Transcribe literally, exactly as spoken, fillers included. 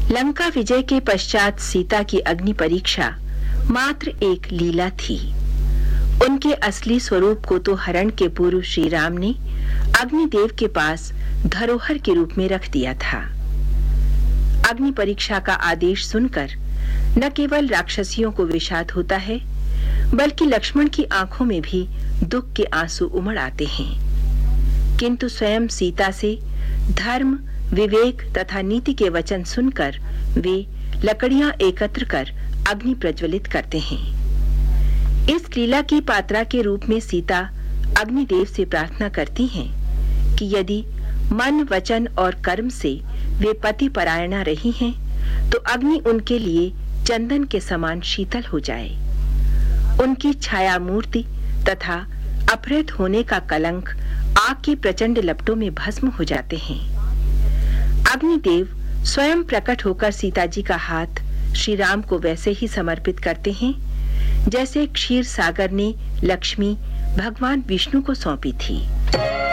लंका विजय के पश्चात सीता की अग्नि परीक्षा मात्र एक लीला थी। उनके असली स्वरूप को तो हरण के पूर्व श्री राम ने अग्निदेव के पास धरोहर के रूप में रख दिया था। अग्नि परीक्षा का आदेश सुनकर न केवल राक्षसियों को विषाद होता है, बल्कि लक्ष्मण की आंखों में भी दुख के आंसू उमड़ आते हैं। किंतु स्वयं सीता से धर्म, विवेक तथा नीति के वचन सुनकर वे लकड़ियां एकत्र कर अग्नि प्रज्वलित करते हैं। इस लीला की पात्रा के रूप में सीता अग्निदेव से प्रार्थना करती हैं कि यदि मन, वचन और कर्म से वे पति परायणा रही हैं, तो अग्नि उनके लिए चंदन के समान शीतल हो जाए। उनकी छाया मूर्ति तथा अपहृत होने का कलंक आग की प्रचंड लपटों में भस्म हो जाते हैं। अग्निदेव स्वयं प्रकट होकर सीता जी का हाथ श्री राम को वैसे ही समर्पित करते हैं जैसे क्षीर सागर ने लक्ष्मी भगवान विष्णु को सौंपी थी।